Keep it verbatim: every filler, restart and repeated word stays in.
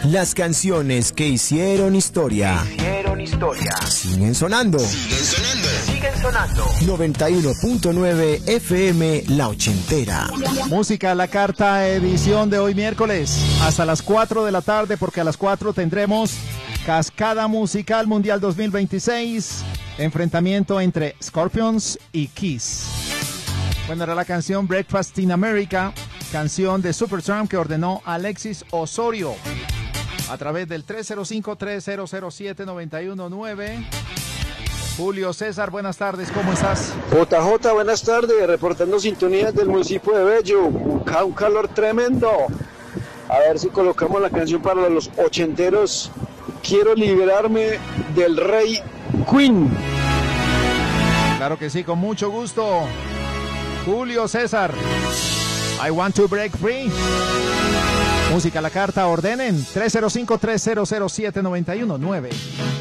Las canciones que hicieron historia. Hicieron historia. Siguen sonando. Siguen sonando. Siguen sonando. noventa y uno punto nueve F M La Ochentera. Música a la carta, edición de hoy miércoles, hasta las cuatro de la tarde, porque a las cuatro tendremos Cascada Musical Mundial dos mil veintiséis, enfrentamiento entre Scorpions y Kiss. Bueno, era la canción Breakfast in America, canción de Supertramp que ordenó Alexis Osorio a través del tres cero cinco, tres cero cero siete, nueve uno nueve. Julio César, buenas tardes, ¿cómo estás? J J, buenas tardes, reportando sintonías del municipio de Bello, un calor tremendo. A ver si colocamos la canción para los ochenteros. Quiero liberarme del rey Queen. Claro que sí, con mucho gusto. Julio César, I want to break free. Música a la carta, ordenen tres cero cinco, tres cero cero siete, nueve uno nueve.